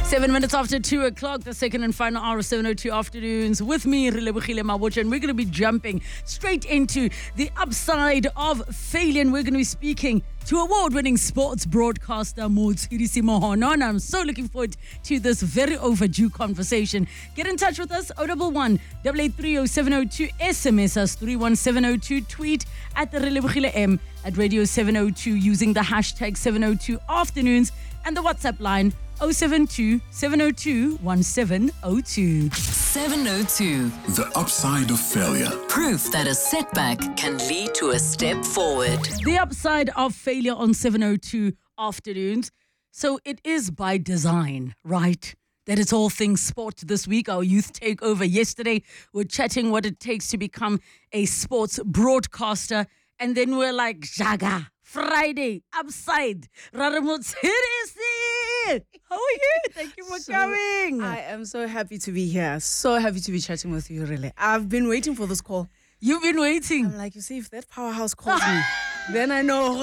7 minutes after 2 o'clock, the second and final hour of 7:02 afternoons with me, Relebohile Mabotja, and we're going to be jumping straight into the upside of failure. And we're going to be speaking to award-winning sports broadcaster Motshidisi Mohono, and I'm so looking forward to this very overdue conversation. Get in touch with us, 011 883 0702, SMS us 31702, tweet at the Relebohile M at Radio 702 using the hashtag 702 afternoons, and the WhatsApp line 072 702 1702. 702. The upside of failure. Proof that a setback can lead to a step forward. The upside of failure on 702 afternoons. So it is by design, right? That it's all things sport this week. Our youth takeover yesterday. We're chatting what it takes to become a sports broadcaster. And then we're like, Jaga, Friday, upside. Seriously. How are you? Thank you for coming. I am so happy to be here. So happy to be chatting with you, really. I've been waiting for this call. You've been waiting. I'm like, you see, if that powerhouse calls me, then I know.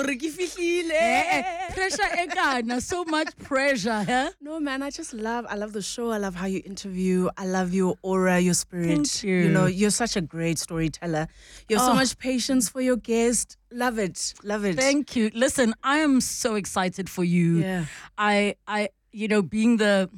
Pressure egana, so much pressure, huh? No, man, I love the show. I love how you interview. I love your aura, your spirit. Thank you. You know, you're such a great storyteller. You have so much patience for your guest. Love it. Love it. Thank you. Listen, I am so excited for you. Yeah. I being the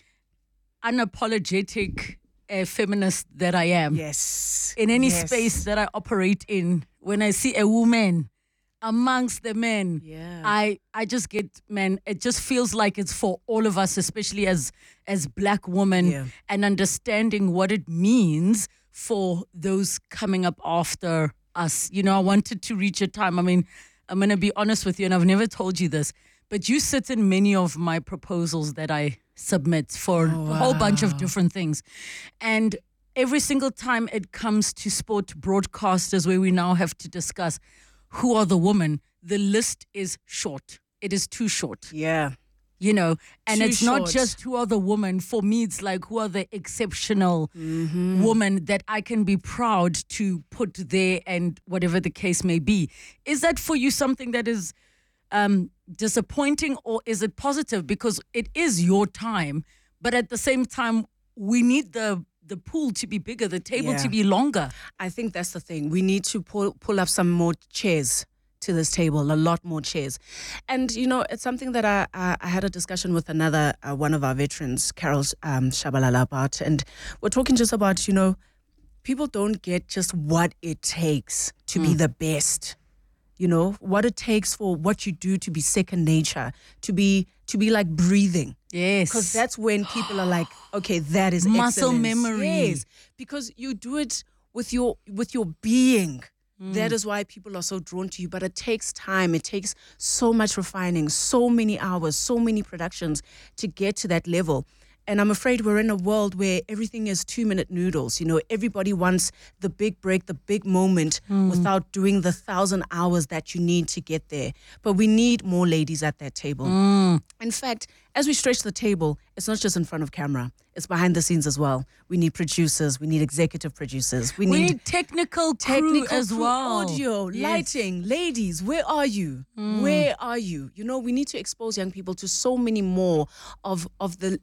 unapologetic feminist that I am. Yes. In any Yes. space that I operate in, when I see a woman amongst the men, Yeah. I just get, man, it just feels like it's for all of us, especially as black women, Yeah. and understanding what it means for those coming up after us. You know, I wanted to reach a time. I mean, I'm going to be honest with you, and I've never told you this, but you sit in many of my proposals that I submit for a whole bunch of different things. And every single time it comes to sport broadcasters where we now have to discuss who are the women, the list is short. It is too short. Yeah. You know, and Too it's not short. just who are the women. For me, it's like who are the exceptional women that I can be proud to put there, and whatever the case may be. Is that for you something that is disappointing, or is it positive? Because it is your time, but at the same time, we need the pool to be bigger, the table Yeah. to be longer. I think that's the thing. We need to pull up some more chairs to this table, a lot more chairs. And, you know, it's something that I had a discussion with another, one of our veterans, Carol Shabalala, about, and we're talking just about, you know, people don't get just what it takes to be the best. You know, what it takes for what you do to be second nature, to be like breathing. Yes. Because that's when people are like, okay, that is Muscle excellence. memory. Yes, because you do it with your being. That is why people are so drawn to you. But it takes time. It takes so much refining, so many hours, so many productions to get to that level. And I'm afraid we're in a world where everything is 2-minute noodles. You know, everybody wants the big break, the big moment without doing the 1,000 hours that you need to get there. But we need more ladies at that table. In fact, as we stretch the table, it's not just in front of camera. It's behind the scenes as well. We need producers. We need executive producers. We need technical crew as crew, well. audio, Yes. lighting. Ladies, where are you? Where are you? You know, we need to expose young people to so many more of the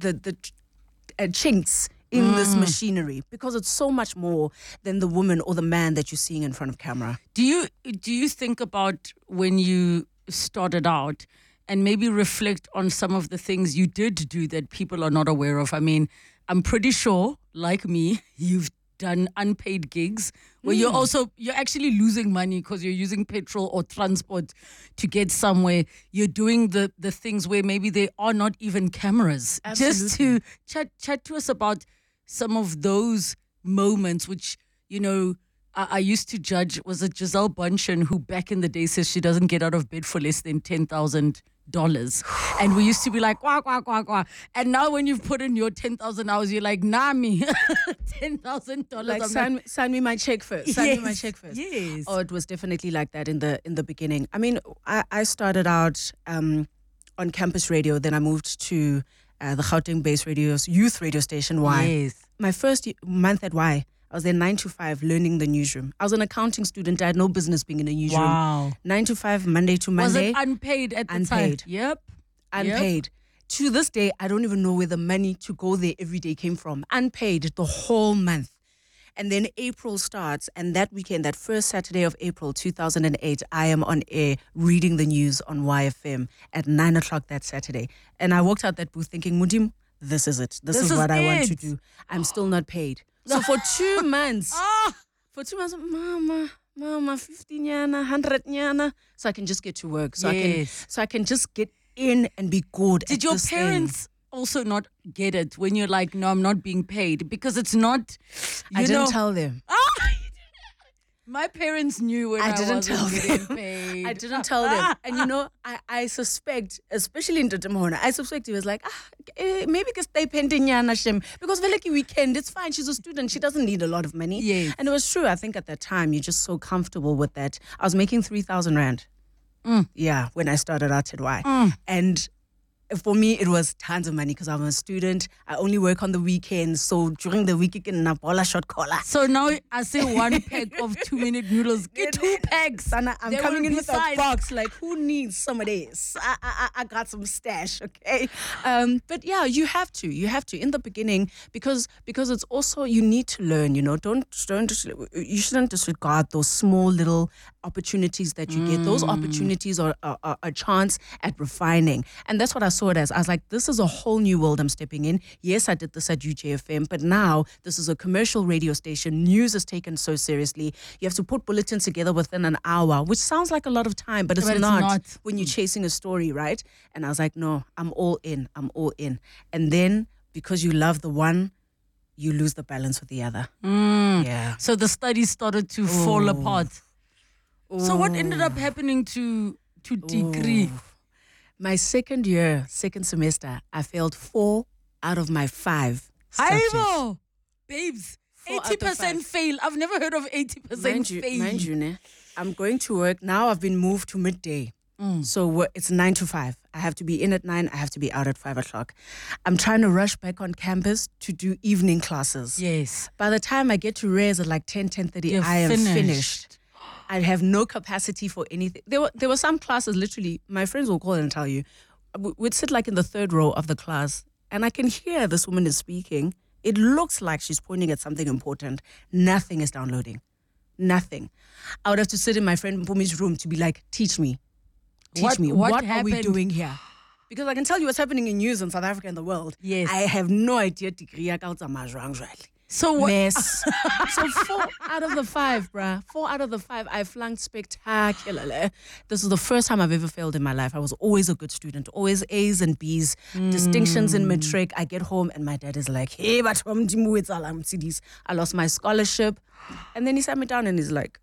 chinks in this machinery, because it's so much more than the woman or the man that you're seeing in front of camera. Do you think about when you started out and maybe reflect on some of the things you did do that people are not aware of? I mean, I'm pretty sure, like me, you've done unpaid gigs where you're actually losing money because you're using petrol or transport to get somewhere. You're doing the things where maybe there are not even cameras. Just to chat to us about some of those moments, which, you know, I used to judge. Was it Giselle Bundchen who back in the day says she doesn't get out of bed for less than $10,000? And we used to be like, quah, quah, quah, quah. And now when you've put in your 10,000 hours, you're like, nah, me, $10,000. Like, sign me my check first. Sign me my check first. Yes. Oh, it was definitely like that in the beginning. I mean, I started out on campus radio. Then I moved to the Gauteng-based youth radio station, Y. Yes. My first month at Y, I was there 9 to 5 learning the newsroom. I was an accounting student. I had no business being in a newsroom. Wow. 9 to 5, Monday to Was Monday. it unpaid at the time? Unpaid. Yep. Unpaid. To this day, I don't even know where the money to go there every day came from. Unpaid the whole month. And then April starts, and that weekend, that first Saturday of April 2008, I am on air reading the news on YFM at 9 o'clock that Saturday. And I walked out that booth thinking, Mudim, this is it. This is what I want to do. I'm still not paid. So for 2 months, Mama, 15 yana, 100 yana, so I can just get to work. So I can just get in and be good. Did your parents also not get it when you're like, no, I'm not being paid? Because it's not, I didn't tell them. My parents knew when I wasn't getting paid. I didn't tell them. And I suspect, especially in Tatamona, I suspect he was like, maybe because they pending Shem. Because like weekend, it's fine. She's a student. She doesn't need a lot of money. Yes. And it was true. I think at that time, you're just so comfortable with that. I was making 3,000 Rand. Yeah, when I started out at Y. And for me, it was tons of money because I'm a student. I only work on the weekends. So during the week, I can Nabola shot collar. So now I say 1 pack of 2-minute noodles. Get 2 packs. Sana, I'm coming in with a box. Like, who needs some of this? I got some stash, okay? But yeah, you have to in the beginning because it's also, you need to learn, you shouldn't disregard those small little opportunities that you get. Those opportunities are a chance at refining. And that's what I saw it as. I was like, this is a whole new world I'm stepping in. Yes, I did this at UJFM, but now this is a commercial radio station. News is taken so seriously. You have to put bulletins together within an hour, which sounds like a lot of time, but it's not when you're chasing a story, right? And I was like, no, I'm all in. And then because you love the one, you lose the balance with the other. Yeah. So the studies started to fall apart. So what ended up happening to degree? My second semester, I failed 4 out of my 5 subjects. Aibo! Babes, 80% fail. I've never heard of 80% fail. Mind you, I'm going to work. Now I've been moved to midday. So it's 9 to 5. I have to be in at 9. I have to be out at 5 o'clock. I'm trying to rush back on campus to do evening classes. Yes. By the time I get to Res at like 10:30, I am finished. I have no capacity for anything. There were some classes, literally, my friends will call and tell you, we'd sit like in the third row of the class, and I can hear this woman is speaking. It looks like she's pointing at something important. Nothing is downloading. Nothing. I would have to sit in my friend Mpumi's room to be like, teach me. What are we doing here? Because I can tell you what's happening in news in South Africa and the world. Yes. I have no idea. So what? Mess. So 4 out of the 5, bruh. 4 out of the 5, I flunked spectacularly. This is the first time I've ever failed in my life. I was always a good student, always A's and B's, distinctions in matric. I get home and my dad is like, hey, but I lost my scholarship. And then he sat me down and he's like,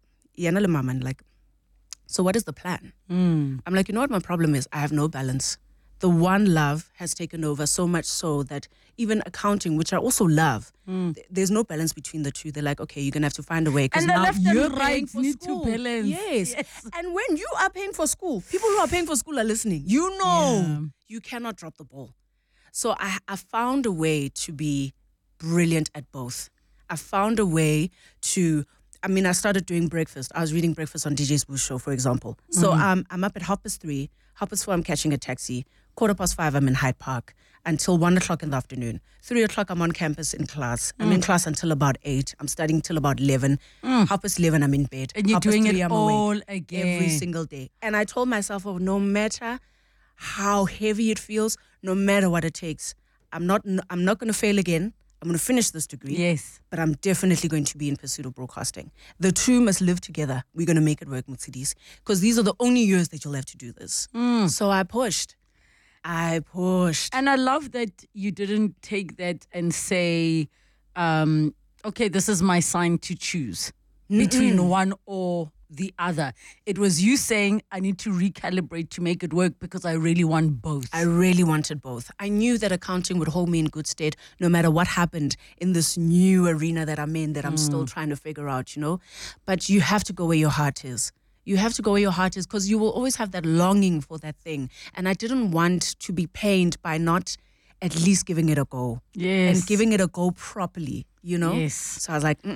so what is the plan? I'm like, you know what my problem is? I have no balance. The one love has taken over so much so that even accounting, which I also love, there's no balance between the two. They're like, okay, you're going to have to find a way. And now left you're and paying right for need school. to balance. Yes. And when you are paying for school, people who are paying for school are listening. You know, you cannot drop the ball. So I found a way to be brilliant at both. I found a way to... I started doing breakfast. I was reading breakfast on DJ's Boost Show, for example. So I'm up at 3:30. 4:30, I'm catching a taxi. 5:15, I'm in Hyde Park until 1 o'clock in the afternoon. 3 o'clock, I'm on campus in class. I'm in class until about 8. I'm studying till about 11. 11:30, I'm in bed. And you're doing 3:30, it I'm all awake again. every single day. And I told myself, no matter how heavy it feels, no matter what it takes, I'm not going to fail again. I'm going to finish this degree. Yes. But I'm definitely going to be in pursuit of broadcasting. The two must live together. We're going to make it work, Mutsidis. Because these are the only years that you'll have to do this. So I pushed. And I love that you didn't take that and say, okay, this is my sign to choose between one or the other. It was you saying, I need to recalibrate to make it work because I really want both. I really wanted both. I knew that accounting would hold me in good stead no matter what happened in this new arena that I'm in, that I'm still trying to figure out, But you have to go where your heart is. You have to go where your heart is because you will always have that longing for that thing. And I didn't want to be pained by not at least giving it a go. Yes. And giving it a go properly, Yes. So I was like,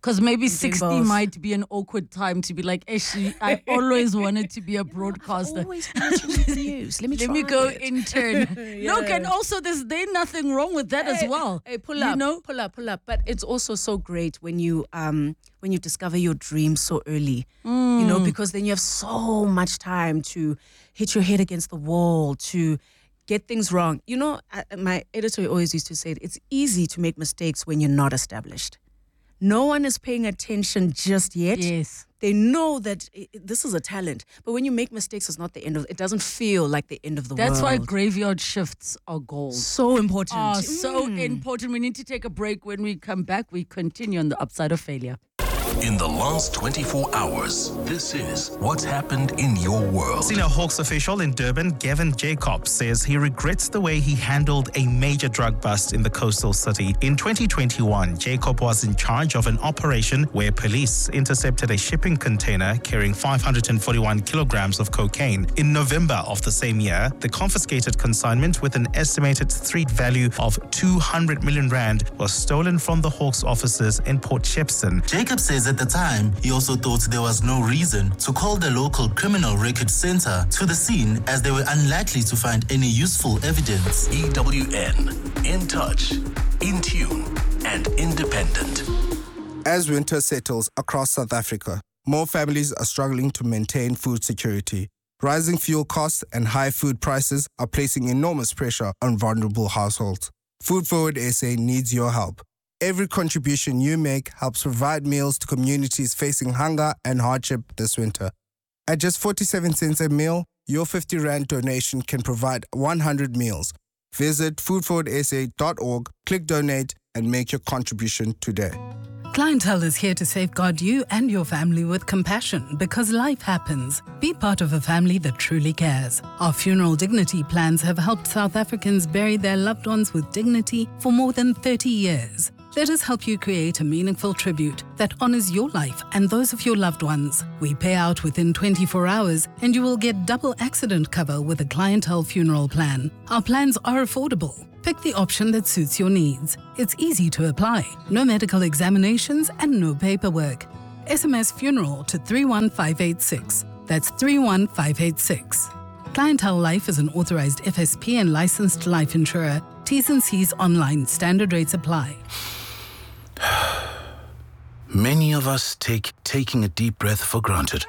Because maybe 60 both. might be an awkward time to be like, I always wanted to be a I've broadcaster. always wanted to make news. Let me Let try me go it. intern. Look, and also there's nothing wrong with that as well. Hey, pull You up, know? pull up. But it's also so great when you discover your dreams so early, you know, because then you have so much time to hit your head against the wall, to get things wrong. You know, my editor always used to say it's easy to make mistakes when you're not established. No one is paying attention just yet. Yes. They know that this is a talent, but when you make mistakes, it's not the end of. It doesn't feel like the end of the world. That's why graveyard shifts are gold. So important. Oh, so important. We need to take a break. When we come back, we continue on the upside of failure. In the last 24 hours, this is what's happened in your world. Senior Hawks official in Durban, Gavin Jacobs, says he regrets the way he handled a major drug bust in the coastal city. In 2021, Jacob was in charge of an operation where police intercepted a shipping container carrying 541 kilograms of cocaine. In November of the same year, the confiscated consignment with an estimated street value of 200 million rand was stolen from the Hawks offices in Port Shepstone. Jacob says at the time, he also thought there was no reason to call the local criminal record center to the scene as they were unlikely to find any useful evidence. EWN, in touch, in tune, and independent. As winter settles across South Africa, more families are struggling to maintain food security. Rising fuel costs and high food prices are placing enormous pressure on vulnerable households. Food Forward SA needs your help. Every contribution you make helps provide meals to communities facing hunger and hardship this winter. At just 47 cents a meal, your 50 Rand donation can provide 100 meals. Visit foodforwardsa.org, click donate, and make your contribution today. Clientele is here to safeguard you and your family with compassion because life happens. Be part of a family that truly cares. Our funeral dignity plans have helped South Africans bury their loved ones with dignity for more than 30 years. Let us help you create a meaningful tribute that honors your life and those of your loved ones. We pay out within 24 hours and you will get double accident cover with a clientele funeral plan. Our plans are affordable. Pick the option that suits your needs. It's easy to apply. No medical examinations and no paperwork. SMS funeral to 31586. That's 31586. Clientele Life is an authorized FSP and licensed life insurer. T's and C's online. Standard rates apply. Many of us take taking a deep breath for granted.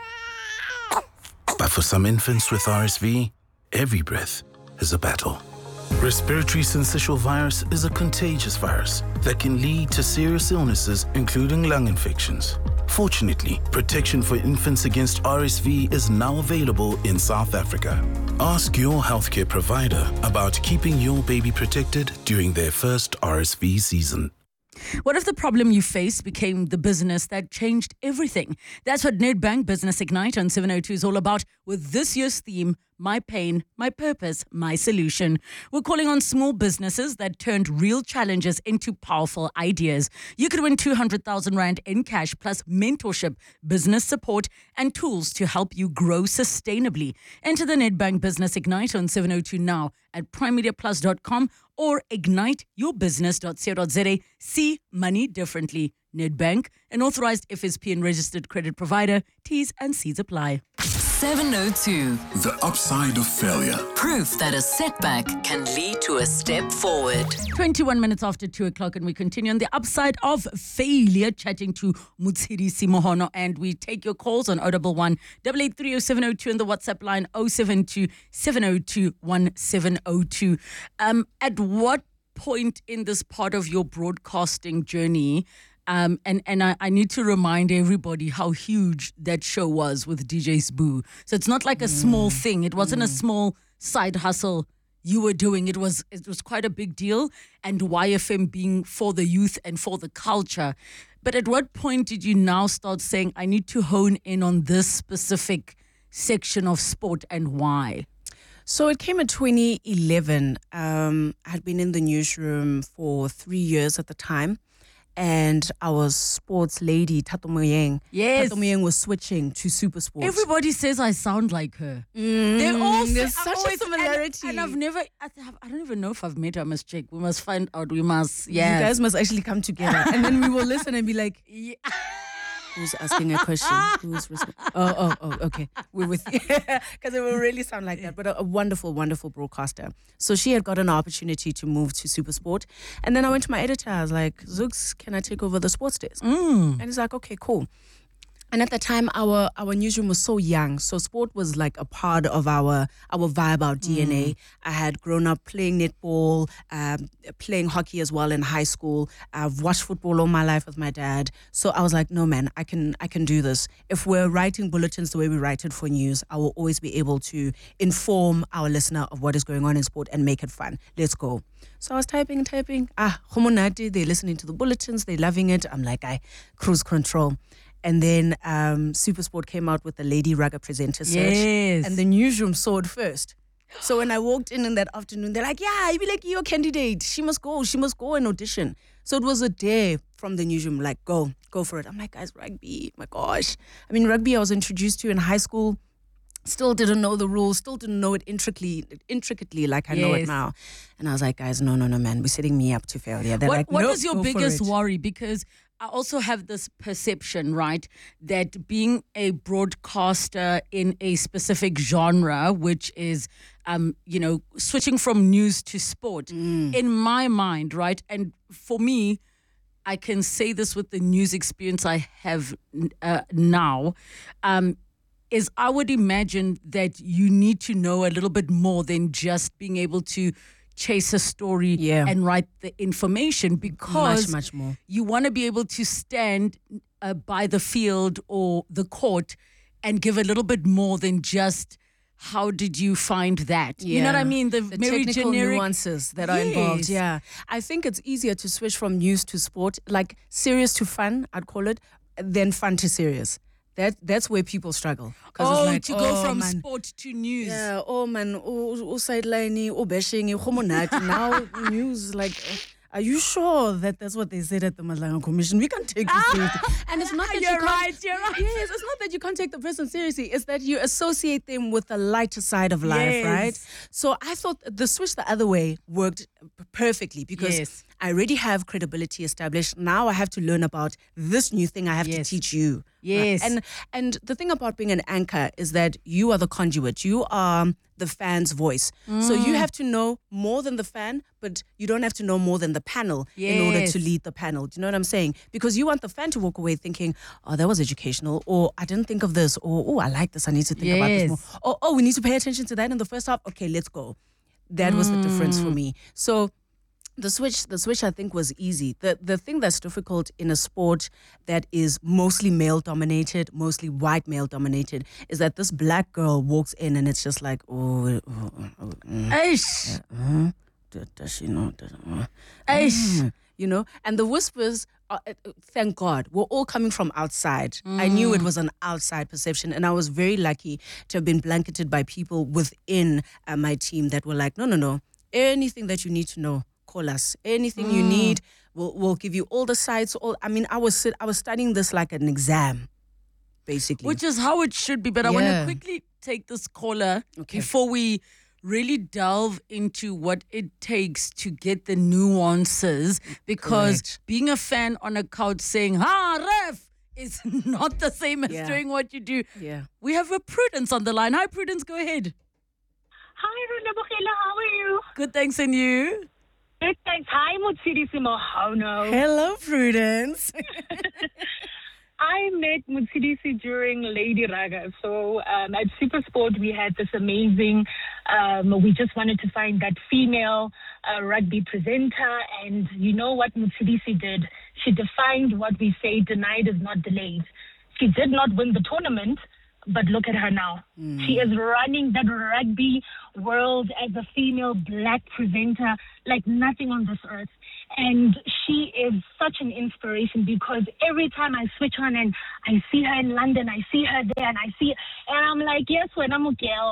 But for some infants with RSV, every breath is a battle. Respiratory syncytial virus is a contagious virus that can lead to serious illnesses, including lung infections. Fortunately, protection for infants against RSV is now available in South Africa. Ask your healthcare provider about keeping your baby protected during their first RSV season. What if the problem you faced became the business that changed everything? That's what Nedbank Business Ignite on 702 is all about, with this year's theme, My Pain, My Purpose, My Solution. We're calling on small businesses that turned real challenges into powerful ideas. You could win 200,000 Rand in cash plus mentorship, business support, and tools to help you grow sustainably. Enter the Nedbank Business Ignite on 702 now at primemediaplus.com or igniteyourbusiness.co.za. See money differently. Nedbank, an authorized FSP and registered credit provider. T's and C's apply. 702. The upside of failure. Proof that a setback can lead to a step forward. 21 minutes after 2 o'clock, and we continue on the upside of failure, chatting to Mutshidisi Mohono, and we take your calls on 011 883 0702 and the WhatsApp line 072 702 1702. At what point in this part of your broadcasting journey, and I need to remind everybody how huge that show was with DJ Sbu. So it's not like a small thing. It wasn't a small side hustle you were doing. It was quite a big deal. And YFM being for the youth and for the culture. But at what point did you now start saying, I need to hone in on this specific section of sport, and why? So it came in 2011. I had been in the newsroom for 3 years at the time. and our sports lady, Tato Moyeng. Yes. Tato Moyeng was switching to Super Sports. Everybody says I sound like her. They all there's say- such a always- similarity. And I've never, I don't even know if I've met her. I must check. We must find out. We must, You yeah. guys must actually come together. And then we will listen and be like, who's asking a question? Who's oh, okay. We're with you. Because it will really sound like that. But a wonderful, wonderful broadcaster. So she had got an opportunity to move to Supersport. And then I went to my editor. I was like, Zooks, can I take over the sports desk? And he's like, okay, cool. And at the time, our newsroom was so young. So sport was like a part of our vibe, our DNA. I had grown up playing netball, playing hockey as well in high school. I've watched football all my life with my dad. So I was like, no, man, I can do this. If we're writing bulletins the way we write it for news, I will always be able to inform our listener of what is going on in sport and make it fun. Let's go. So I was typing. Homonati, they're listening to the bulletins. They're loving it. I'm like, cruise control. And then Supersport came out with the Lady Rugger Presenter search. Yes. And the newsroom saw it first. So when I walked in that afternoon, they're like, yeah, you'd be like, you're a candidate. She must go and audition. So it was a day from the newsroom, like, go for it. I'm like, guys, rugby, my gosh. I mean, rugby I was introduced to in high school. Still didn't know the rules, still didn't know it intricately like I know it now. And I was like, guys, no, man, we're setting me up to failure. They're like, What nope, was your go for biggest it. worry? Because I also have this perception, right, that being a broadcaster in a specific genre, which is, switching from news to sport, in my mind, right, and for me, I can say this with the news experience I have now, is I would imagine that you need to know a little bit more than just being able to chase a story and write the information, because much more. You want to be able to stand by the field or the court and give a little bit more than just how did you find that? You know what I mean? The very technical generic nuances that are involved. Yeah, I think it's easier to switch from news to sport, like serious to fun, I'd call it, than fun to serious. That's where people struggle. Oh, it's like, to go from man. sport to news. Yeah, man, sideline, bashing, now news, like, are you sure that that's what they said at the Madlanga Commission? We can't take you seriously. And it's not that You're you can't, right. Yes, it's not that you can't take the person seriously. It's that you associate them with the lighter side of life, Yes. right? So I thought the switch the other way worked perfectly, because Yes. I already have credibility established. Now I have to learn about this new thing I have to teach you. Yes. And the thing about being an anchor is that you are the conduit. You are the fan's voice. So you have to know more than the fan, but you don't have to know more than the panel in order Yes. to lead the panel. Do you know what I'm saying? Because you want the fan to walk away thinking, oh, that was educational, or I didn't think of this, or oh, I like this, I need to think about this more. Or oh, we need to pay attention to that in the first half. Okay, let's go. That was the difference for me. So the switch I think was easy. The thing that's difficult in a sport that is mostly male dominated, mostly white male dominated, is that this black girl walks in and it's just like, Eish. does she know? Eish. You know, and the whispers, thank God, were all coming from outside. I knew it was an outside perception, and I was very lucky to have been blanketed by people within my team that were like, no, anything that you need to know, call us. Anything you need, we'll give you all the sites. I was studying this like an exam, basically. Which is how it should be. But I want to Yeah. quickly take this caller Okay. before we really delve into what it takes to get the nuances, because Correct. being a fan on a couch saying, ref, is not the same as Yeah. doing what you do. Yeah. We have a Prudence on the line. Hi, Prudence, go ahead. Hi, Runabukela, how are you? Good, thanks, and you? Good, thanks. Hi, Mutsidisi Mohono. Hello, Prudence. I met Mutsidisi during Lady Raga. So at Supersport, we had this amazing, we just wanted to find that female rugby presenter. And you know what Mutsidisi did? She defined what we say, denied is not delayed. She did not win the tournament, but look at her now. She is running that rugby world as a female black presenter like nothing on this earth. And she is such an inspiration, because every time I switch on and I see her in London, I see her there, and I'm like, yes, when I'm a girl,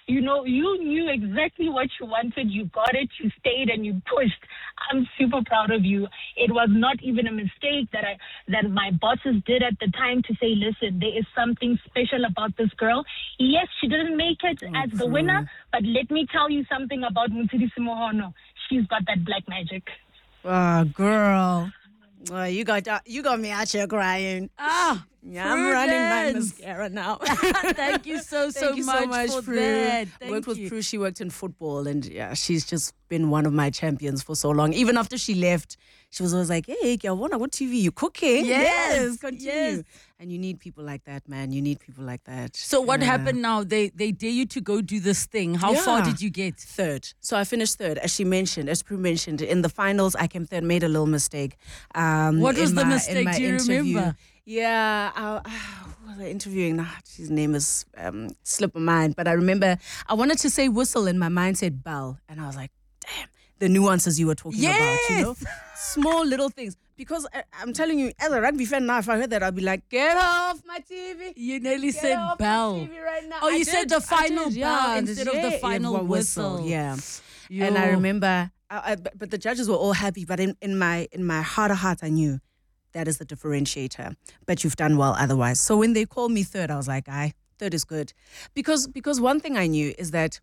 You know, you knew exactly what you wanted. You got it. You stayed and you pushed. I'm super proud of you. It was not even a mistake that my bosses did at the time to say, listen, there is something special about this girl. Yes, she didn't make it as the winner, but let me tell you something about Motsidisi Mohono. She's got that black magic. Oh, girl. Well, you got me out here crying. Yeah, I'm running my mascara now. Thank you so much for Prue. that. Worked with Prue. She worked in football, and yeah, she's just been one of my champions for so long. Even after she left, she was always like, "Hey, Kiawona, what TV you cooking?" Yes, continue. yes. And you need people like that, man. You need people like that. So what happened now? They dare you to go do this thing. How far did you get? Third. So I finished third, as Prue mentioned. In the finals, I came third, made a little mistake. What was the mistake? Do you remember? Yeah, who was I interviewing? Nah, his name is slipped my mind. But I remember I wanted to say whistle, and my mind said bell. And I was like, damn, the nuances you were talking about, you know? Small little things. Because I'm telling you, as a rugby fan now, if I heard that, I'd be like, get off my TV. You nearly said bell. My TV right now. Oh, you said the final bell yeah, instead of the final whistle. Yeah. And I remember, but the judges were all happy. But in my heart of hearts, I knew that is the differentiator. But you've done well otherwise. So when they called me third, I was like, third is good. Because one thing I knew is that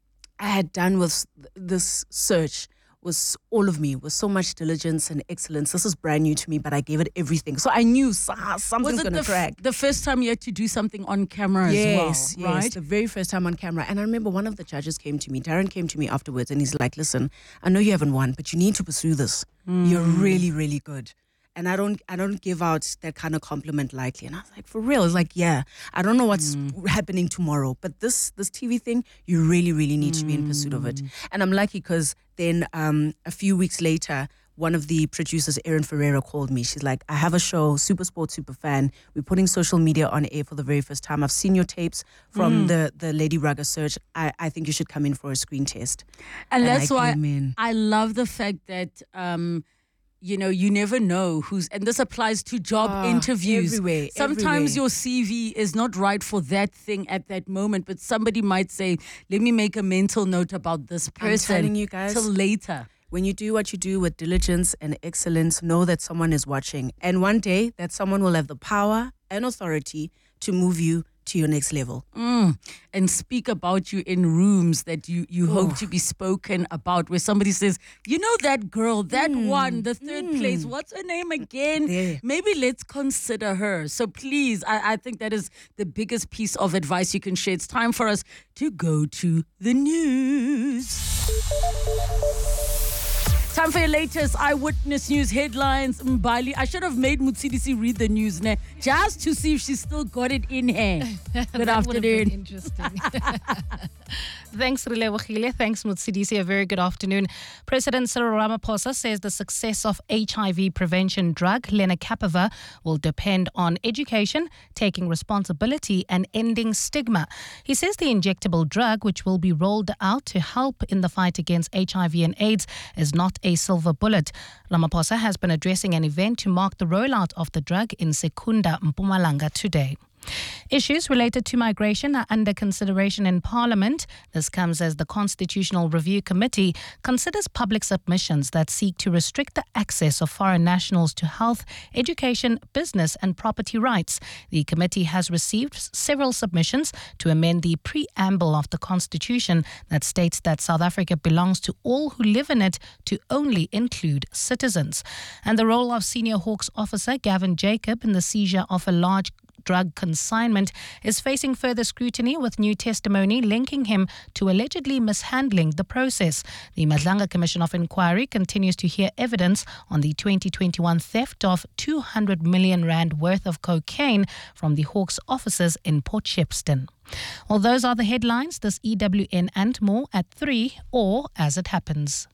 I had done with this search was all of me, with so much diligence and excellence. This is brand new to me, but I gave it everything. So I knew something's going to crack. The first time you had to do something on camera as well, right? Yes, the very first time on camera. And I remember one of the judges came to me, Darren came to me afterwards, and he's like, listen, I know you haven't won, but you need to pursue this. You're really, really good. And I don't give out that kind of compliment lightly. And I was like, for real? It's like, yeah, I don't know what's happening tomorrow, but this TV thing, you really, really need to be in pursuit of it. And I'm lucky because then a few weeks later, one of the producers, Erin Ferreira, called me. She's like, I have a show, Super Sports Super Fan. We're putting social media on air for the very first time. I've seen your tapes from the Lady Rugger search. I think you should come in for a screen test. And that's why I love the fact that you know, you never know and this applies to job interviews. Everywhere. Sometimes your CV is not right for that thing at that moment, but somebody might say, let me make a mental note about this person. I'm telling you guys, till later. When you do what you do with diligence and excellence, know that someone is watching. And one day that someone will have the power and authority to move you to your next level. And speak about you in rooms that you hope to be spoken about, where somebody says, you know that girl, that won the third place, what's her name again? Yeah. Maybe let's consider her. So please, I think that is the biggest piece of advice you can share. It's time for us to go to the news. Time for your latest eyewitness news headlines. Mbali, I should have made Motsidisi read the news just to see if she still got it in her. Good afternoon. Interesting. Thanks, Rilewachile. Thanks, Motsidisi. A very good afternoon. President Cyril Ramaphosa says the success of HIV prevention drug lenacapavir will depend on education, taking responsibility, and ending stigma. He says the injectable drug, which will be rolled out to help in the fight against HIV and AIDS, is not a silver bullet. Ramaphosa has been addressing an event to mark the rollout of the drug in Secunda, Mpumalanga today. Issues related to migration are under consideration in Parliament. This comes as the Constitutional Review Committee considers public submissions that seek to restrict the access of foreign nationals to health, education, business and property rights. The committee has received several submissions to amend the preamble of the Constitution that states that South Africa belongs to all who live in it to only include citizens. And the role of Senior Hawks officer Gavin Jacob in the seizure of a large drug consignment is facing further scrutiny, with new testimony linking him to allegedly mishandling the process. The Madlanga Commission of Inquiry continues to hear evidence on the 2021 theft of 200 million rand worth of cocaine from the Hawks offices in Port Shepstone. Well, those are the headlines. This EWN and more at 3 or as it happens.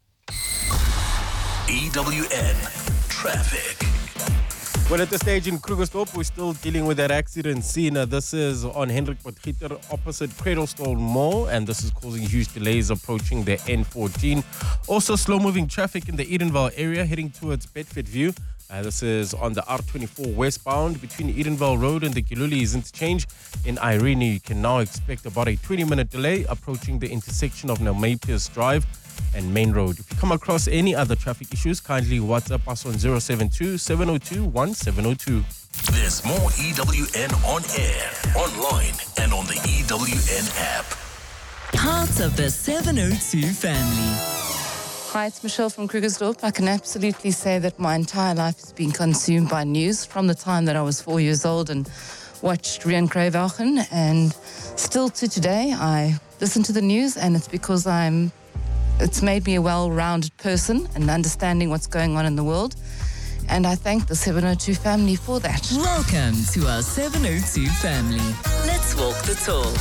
EWN Traffic. Well, at this stage in Krugersdorp, we're still dealing with that accident scene. This is on Hendrik Potgieter opposite Cradlestone Mall, and this is causing huge delays approaching the N14. Also, slow-moving traffic in the Edenvale area heading towards Bedford View. This is on the R24 westbound between Edenvale Road and the Gilulis interchange in Irene. You can now expect about a 20-minute delay approaching the intersection of Nelmapius Drive and Main Road. If you come across any other traffic issues, kindly WhatsApp us on 072-702-1702. There's more EWN on air, online, and on the EWN app. Part of the 702 family. Hi, it's Michelle from Krugersdorp. I can absolutely say that my entire life has been consumed by news from the time that I was 4 years old and watched Rian Kruiwagen, and still to today I listen to the news, and it's because it's made me a well-rounded person and understanding what's going on in the world, and I thank the 702 family for that. Welcome to our 702 family. Let's walk the talk.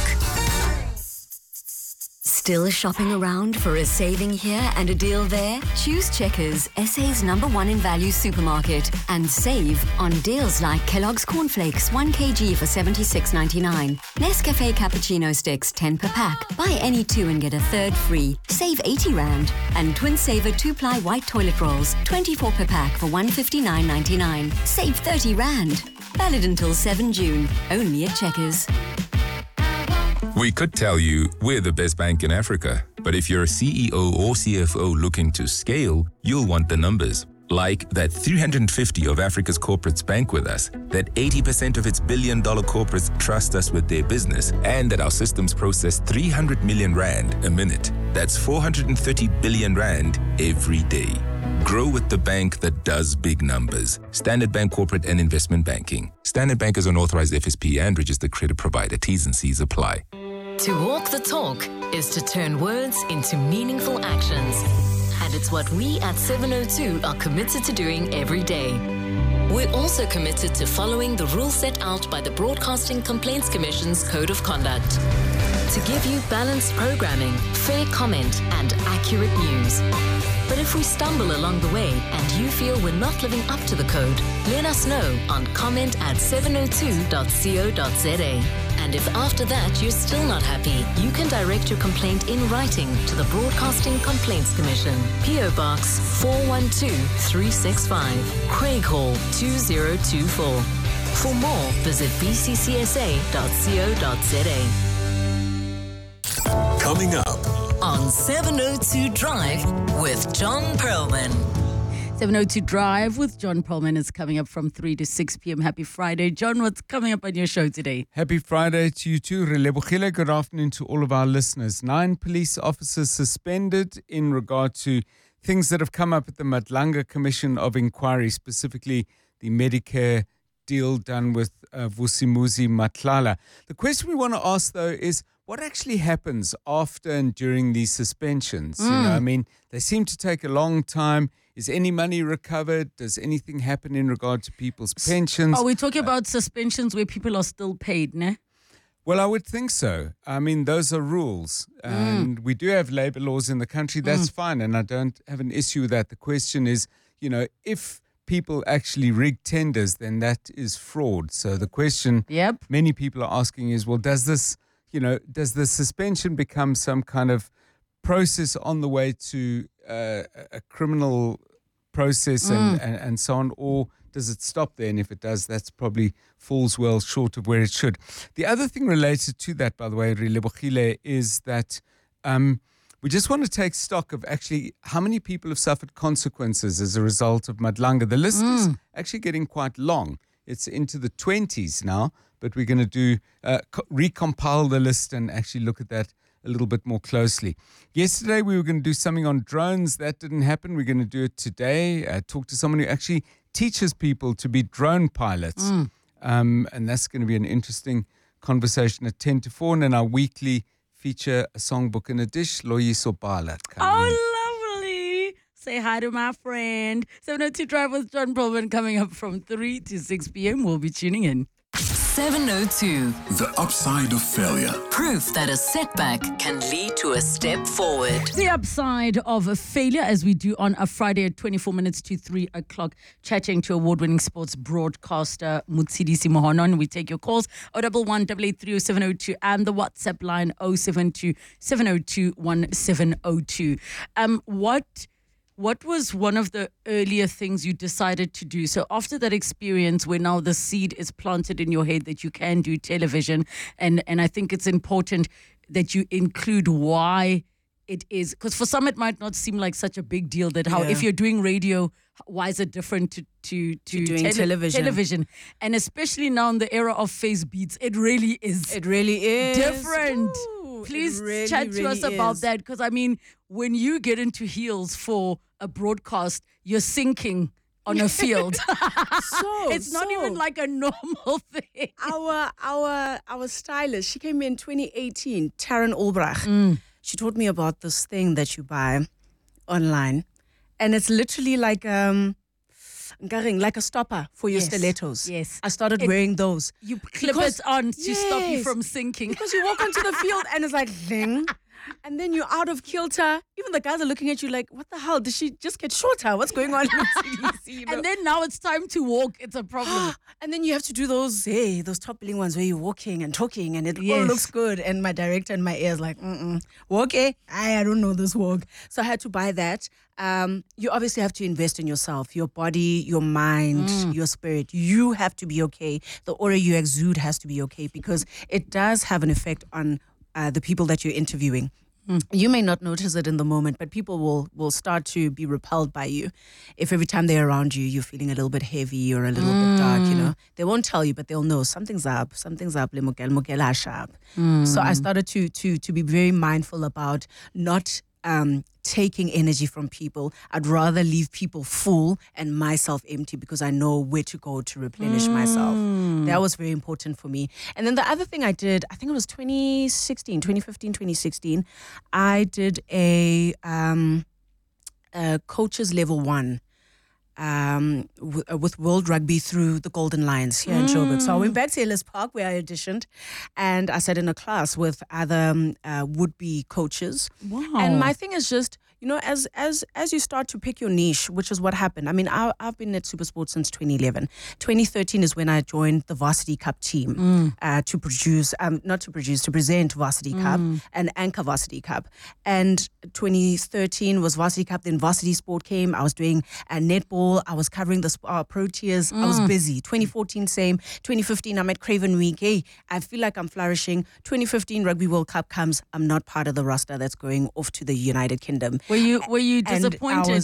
Still shopping around for a saving here and a deal there? Choose Checkers, SA's #1 in value supermarket, and save on deals like Kellogg's Cornflakes 1 kg for $76.99, Nescafe Cappuccino Sticks 10 per pack. Buy any 2 and get a third free. Save 80 Rand. And Twin Saver 2-ply white toilet rolls 24 per pack for $159.99. Save 30 Rand. Valid until 7 June. Only at Checkers. We could tell you we're the best bank in Africa, but if you're a CEO or CFO looking to scale, you'll want the numbers. Like that 350 of Africa's corporates bank with us, that 80% of its billion-dollar corporates trust us with their business, and that our systems process 300 million Rand a minute. That's 430 billion Rand every day. Grow with the bank that does big numbers. Standard Bank Corporate and Investment Banking. Standard Bank is an authorized FSP and registered credit provider. T's and C's apply. To walk the talk is to turn words into meaningful actions. And it's what we at 702 are committed to doing every day. We're also committed to following the rules set out by the Broadcasting Complaints Commission's Code of Conduct. To give you balanced programming, fair comment, and accurate news. But if we stumble along the way and you feel we're not living up to the code, let us know on comment@702.co.za. And if after that you're still not happy, you can direct your complaint in writing to the Broadcasting Complaints Commission, PO Box 412365, Craig Hall 2024. For more, visit bccsa.co.za. Coming up on 702 Drive with John Perlman. 702 Drive with John Perlman is coming up from 3 to 6 p.m. Happy Friday. John, what's coming up on your show today? Happy Friday to you too. Relebogile, good afternoon to all of our listeners. 9 police officers suspended in regard to things that have come up at the Madlanga Commission of Inquiry, specifically the Medicare deal done with Vusimuzi Matlala. The question we want to ask, though, is what actually happens after and during these suspensions? You know, I mean, they seem to take a long time. Is any money recovered? Does anything happen in regard to people's pensions? Are we talking about suspensions where people are still paid, ne? Well, I would think so. I mean, those are rules. And we do have labor laws in the country. That's fine. And I don't have an issue with that. The question is, you know, if people actually rig tenders, then that is fraud. So the question many people are asking is, well, does the suspension become some kind of process on the way to a criminal process and so on, or does it stop there? And if it does, that's probably falls well short of where it should. The other thing related to that, by the way, Relebogile, is that we just want to take stock of actually how many people have suffered consequences as a result of Madlanga. The list is actually getting quite long. It's into the 20s now, but we're going to do recompile the list and actually look at that a little bit more closely. Yesterday, we were going to do something on drones. That didn't happen. We're going to do it today. Talk to someone who actually teaches people to be drone pilots. And that's going to be an interesting conversation at 10 to 4. And then our weekly feature, a songbook in a dish, Loyiso Bala. Oh, lovely. Say hi to my friend. 702 Drive with John Perlman coming up from 3 to 6 p.m. We'll be tuning in. 702. The upside of failure. Proof that a setback can lead to a step forward. The upside of a failure, as we do on a Friday at 24 minutes to 3 o'clock, chatting to award-winning sports broadcaster Mutsidisi Mohonon. We take your calls 011-883-0702 and the WhatsApp line 072-702-1702. What what was one of the earlier things you decided to do? So after that experience where now the seed is planted in your head that you can do television, and I think it's important that you include why it is, because for some it might not seem like such a big deal that how if you're doing radio, why is it different to doing television? And especially now in the era of face beats, it really is. It really is different. Ooh, Please really, chat to us really about is. that, because I mean, when you get into heels for a broadcast, you're sinking on a field. It's not even like a normal thing. Our stylist, she came in 2018, Taryn Olbrach. She taught me about this thing that you buy online, and it's literally like a stopper for your stilettos. Yes. I started wearing those. You clip it on to stop you from sinking. Because you walk onto the field and it's like, ding. And then you're out of kilter. Even the guys are looking at you like, what the hell? Did she just get shorter? What's going on in CDC? You know? And then now it's time to walk. It's a problem. And then you have to do those top billing ones where you're walking and talking and it all looks good. And my director in my ear is like, walk, eh? I don't know this walk. So I had to buy that. You obviously have to invest in yourself, your body, your mind, your spirit. You have to be okay. The aura you exude has to be okay, because it does have an effect on the people that you're interviewing. You may not notice it in the moment, but people will start to be repelled by you if every time they're around you, you're feeling a little bit heavy or a little bit dark, you know. They won't tell you, but they'll know something's up, le sharp. So I started to be very mindful about not taking energy from people. I'd rather leave people full and myself empty, because I know where to go to replenish myself. That was very important for me. And then the other thing I did, I think it was 2015, 2016, I did a coaches level 1 with World Rugby through the Golden Lions here in Joburg. So I went back to Ellis Park where I auditioned, and I sat in a class with other would-be coaches. Wow. And my thing is just, you know, as you start to pick your niche, which is what happened. I mean, I've been at SuperSport since 2011. 2013 is when I joined the Varsity Cup team to present Varsity Cup and anchor Varsity Cup. And 2013 was Varsity Cup, then Varsity Sport came. I was doing netball. I was covering the Proteas. I was busy. 2014, same. 2015, I'm at Craven Week. Hey, I feel like I'm flourishing. 2015, Rugby World Cup comes. I'm not part of the roster that's going off to the United Kingdom. Were you disappointed?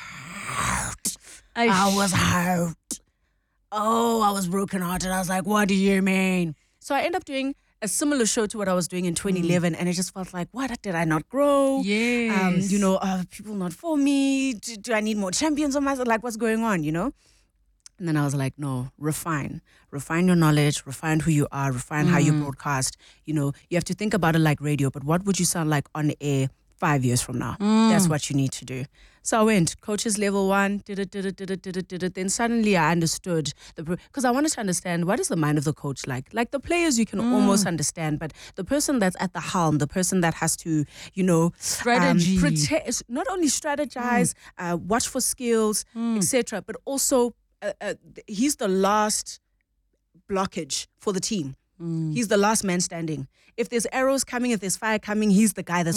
I was hurt. Oh, I was brokenhearted. I was like, what do you mean? So I ended up doing a similar show to what I was doing in 2011, and it just felt like, what, did I not grow? Yes. You know, people not for me? Do I need more champions on myself? Like, what's going on, you know? And then I was like, no, refine your knowledge, refine who you are, refine how you broadcast. You know, you have to think about it like radio, but what would you sound like on air 5 years from now? That's what you need to do. So I went, coaches level 1, did it. Then suddenly I understood, because I wanted to understand, what is the mind of the coach like? Like the players you can almost understand, but the person that's at the helm, the person that has to, you know, strategy, not only strategize, watch for skills, etc., but also he's the last blockage for the team. He's the last man standing. If there's arrows coming, if there's fire coming, he's the guy that's